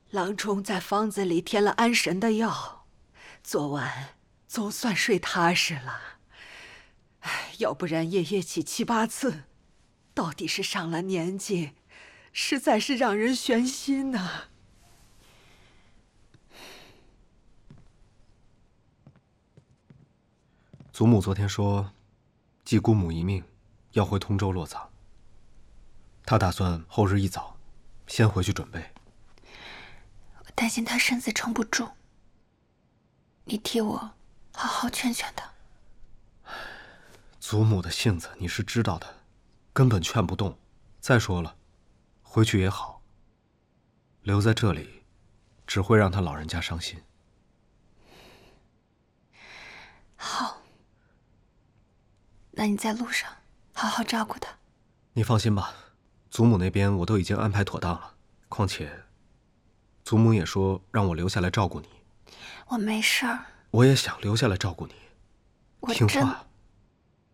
郎中在方子里添了安神的药，昨晚总算睡踏实了。要不然夜夜起7、8次，到底是上了年纪，实在是让人悬心呐。 祖母昨天说，继姑母一命，要回通州落葬。她打算后日一早，先回去准备。 我担心她身子撑不住，你替我好好劝劝她。 祖母的性子你是知道的，根本劝不动。再说了，回去也好，留在这里，只会让她老人家伤心。 好，那你在路上好好照顾她。 你放心吧，祖母那边我都已经安排妥当了。况且，祖母也说让我留下来照顾你。 我没事儿。 我也想留下来照顾你，听话。